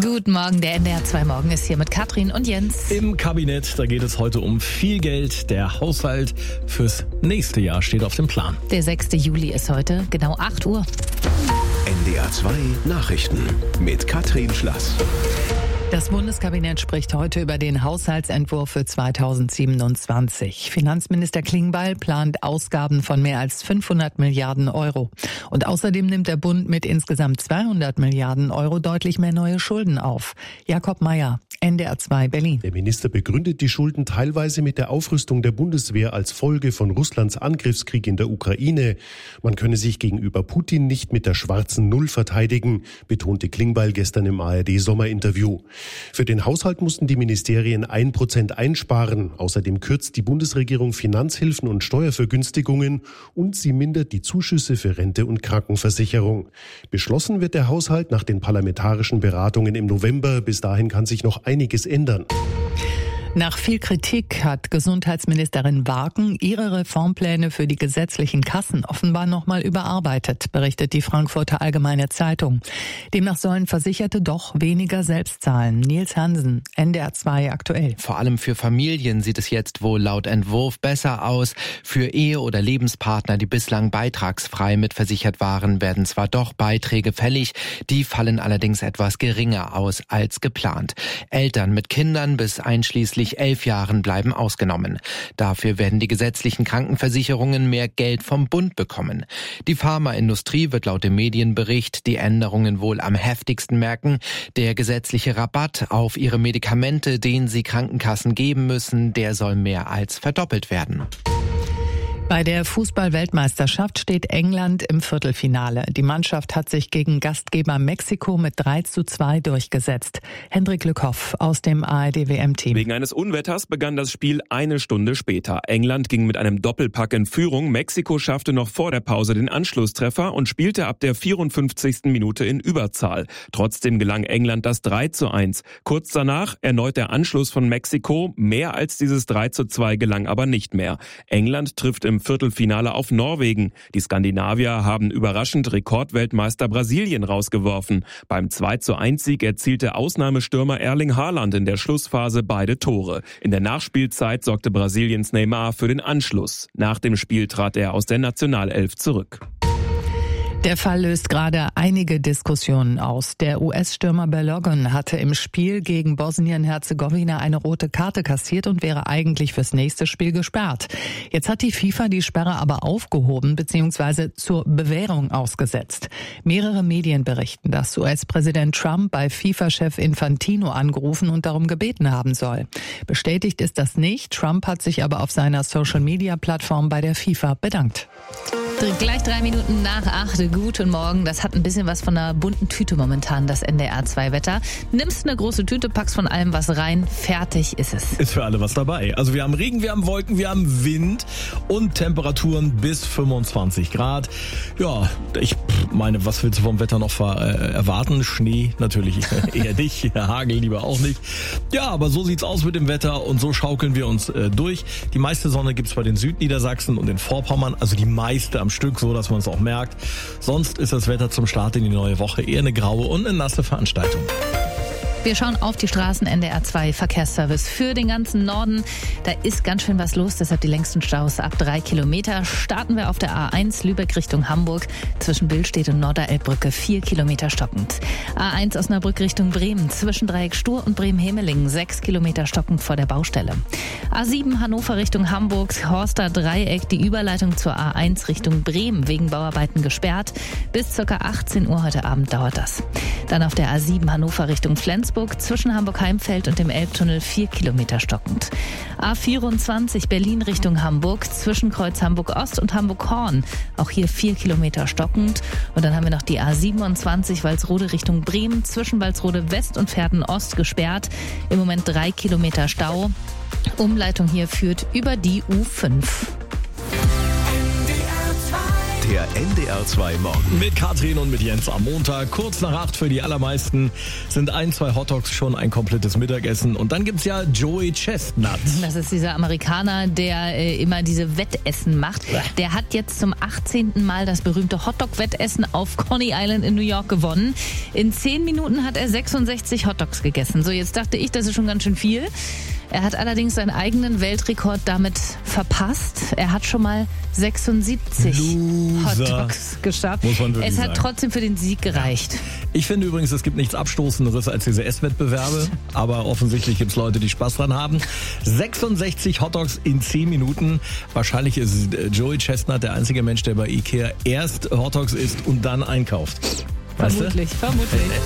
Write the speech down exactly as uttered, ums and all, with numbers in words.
Guten Morgen, der N D R zwei Morgen ist hier mit Katrin und Jens. Im Kabinett, da geht es heute um viel Geld. Der Haushalt fürs nächste Jahr steht auf dem Plan. Der sechste Juli ist heute, genau acht Uhr. N D R zwei Nachrichten mit Katrin Schlass. Das Bundeskabinett spricht heute über den Haushaltsentwurf für zweitausendsiebenundzwanzig. Finanzminister Klingbeil plant Ausgaben von mehr als fünfhundert Milliarden Euro. Und außerdem nimmt der Bund mit insgesamt zweihundert Milliarden Euro deutlich mehr neue Schulden auf. Jakob Mayer, N D R zwei Berlin. Der Minister begründet die Schulden teilweise mit der Aufrüstung der Bundeswehr als Folge von Russlands Angriffskrieg in der Ukraine. Man könne sich gegenüber Putin nicht mit der schwarzen Null verteidigen, betonte Klingbeil gestern im A R D-Sommerinterview. Für den Haushalt mussten die Ministerien ein Prozent einsparen. Außerdem kürzt die Bundesregierung Finanzhilfen und Steuervergünstigungen und sie mindert die Zuschüsse für Rente und Krankenversicherung. Beschlossen wird der Haushalt nach den parlamentarischen Beratungen im November. Bis dahin kann sich noch einiges ändern. Nach viel Kritik hat Gesundheitsministerin Warken ihre Reformpläne für die gesetzlichen Kassen offenbar nochmal überarbeitet, berichtet die Frankfurter Allgemeine Zeitung. Demnach sollen Versicherte doch weniger selbst zahlen. Nils Hansen, N D R zwei aktuell. Vor allem für Familien sieht es jetzt wohl laut Entwurf besser aus. Für Ehe- oder Lebenspartner, die bislang beitragsfrei mitversichert waren, werden zwar doch Beiträge fällig, die fallen allerdings etwas geringer aus als geplant. Eltern mit Kindern bis einschließlich elf Jahren bleiben ausgenommen. Dafür werden die gesetzlichen Krankenversicherungen mehr Geld vom Bund bekommen. Die Pharmaindustrie wird laut dem Medienbericht die Änderungen wohl am heftigsten merken. Der gesetzliche Rabatt auf ihre Medikamente, den sie Krankenkassen geben müssen, der soll mehr als verdoppelt werden. Bei der Fußball-Weltmeisterschaft steht England im Viertelfinale. Die Mannschaft hat sich gegen Gastgeber Mexiko mit drei zu zwei durchgesetzt. Hendrik Lückhoff aus dem A R D-W M-Team. Wegen eines Unwetters begann das Spiel eine Stunde später. England ging mit einem Doppelpack in Führung. Mexiko schaffte noch vor der Pause den Anschlusstreffer und spielte ab der vierundfünfzigsten Minute in Überzahl. Trotzdem gelang England das drei zu eins. Kurz danach erneut der Anschluss von Mexiko. Mehr als dieses drei zu zwei gelang aber nicht mehr. England trifft im Viertelfinale auf Norwegen. Die Skandinavier haben überraschend Rekordweltmeister Brasilien rausgeworfen. Beim zwei zu eins Sieg erzielte Ausnahmestürmer Erling Haaland in der Schlussphase beide Tore. In der Nachspielzeit sorgte Brasiliens Neymar für den Anschluss. Nach dem Spiel trat er aus der Nationalelf zurück. Der Fall löst gerade einige Diskussionen aus. Der U S-Stürmer Balogun hatte im Spiel gegen Bosnien-Herzegowina eine rote Karte kassiert und wäre eigentlich fürs nächste Spiel gesperrt. Jetzt hat die FIFA die Sperre aber aufgehoben bzw. zur Bewährung ausgesetzt. Mehrere Medien berichten, dass U S-Präsident Trump bei FIFA-Chef Infantino angerufen und darum gebeten haben soll. Bestätigt ist das nicht. Trump hat sich aber auf seiner Social-Media-Plattform bei der FIFA bedankt. Gleich drei Minuten nach acht. Guten Morgen. Das hat ein bisschen was von einer bunten Tüte momentan, das N D R zwei Wetter. Nimmst eine große Tüte, packst von allem was rein, fertig ist es. Ist für alle was dabei. Also wir haben Regen, wir haben Wolken, wir haben Wind und Temperaturen bis fünfundzwanzig Grad. Ja, ich meine, was willst du vom Wetter noch ver- äh, erwarten? Schnee natürlich eher nicht, Hagel lieber auch nicht. Ja, aber so sieht's aus mit dem Wetter und so schaukeln wir uns äh, durch. Die meiste Sonne gibt's bei den Südniedersachsen und den Vorpommern, also die meiste am Stück, so dass man es auch merkt. Sonst ist das Wetter zum Start in die neue Woche eher eine graue und eine nasse Veranstaltung. Wir schauen auf die Straßen. N D R zwei Verkehrsservice für den ganzen Norden. Da ist ganz schön was los, deshalb die längsten Staus ab drei Kilometer. Starten wir auf der A eins Lübeck Richtung Hamburg. Zwischen Billstedt und Norderelbbrücke vier Kilometer stockend. A eins Osnabrück Richtung Bremen. Zwischen Dreieck Stur und Bremen-Hemeling sechs Kilometer stockend vor der Baustelle. A sieben Hannover Richtung Hamburg. Horster Dreieck. Die Überleitung zur A eins Richtung Bremen wegen Bauarbeiten gesperrt. Bis ca. achtzehn Uhr heute Abend dauert das. Dann auf der A sieben Hannover Richtung Flensburg. Zwischen Hamburg-Heimfeld und dem Elbtunnel vier Kilometer stockend. A vierundzwanzig Berlin Richtung Hamburg, zwischen Kreuz Hamburg-Ost und Hamburg-Horn. Auch hier vier Kilometer stockend. Und dann haben wir noch die A siebenundzwanzig Walsrode Richtung Bremen, zwischen Walsrode West und Verden-Ost gesperrt. Im Moment drei Kilometer Stau. Umleitung hier führt über die U fünf. Der N D R zwei Morgen. Mit Katrin und mit Jens am Montag. Kurz nach acht für die allermeisten sind ein, zwei Hotdogs schon ein komplettes Mittagessen. Und dann gibt's ja Joey Chestnut. Das ist dieser Amerikaner, der äh, immer diese Wettessen macht. Der hat jetzt zum achtzehnten Mal das berühmte Hotdog-Wettessen auf Coney Island in New York gewonnen. In zehn Minuten hat er sechsundsechzig Hotdogs gegessen. So, jetzt dachte ich, das ist schon ganz schön viel. Er hat allerdings seinen eigenen Weltrekord damit verpasst. Er hat schon mal sechsundsiebzig Loser. Hotdogs geschafft. Muss man wirklich es hat sagen. trotzdem für den Sieg gereicht. Ich finde übrigens, es gibt nichts Abstoßenderes als diese Esswettbewerbe. Aber offensichtlich gibt's Leute, die Spaß dran haben. sechsundsechzig Hotdogs in zehn Minuten. Wahrscheinlich ist Joey Chestnut der einzige Mensch, der bei Ikea erst Hotdogs isst und dann einkauft. Weißt du? Vermutlich, vermutlich.